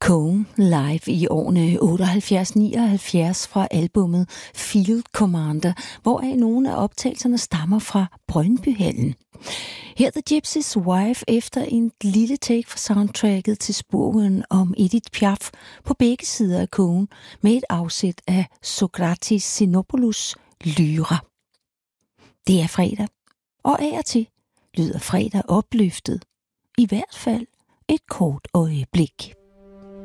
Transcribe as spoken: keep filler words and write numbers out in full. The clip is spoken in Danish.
Cohen live i årene otteoghalvfjerds nioghalvfjerds fra albummet Field Commander, hvoraf nogle af optagelserne stammer fra Brøndbyhallen. Her The Gypsy's Wife efter en lille take fra soundtracket til sporen om Edith Piaf på begge sider af Cohen med et afsæt af Sokratis Xenopoulos Lyra. Det er fredag, og af og til lyder fredag opløftet. I hvert fald et kort øjeblik.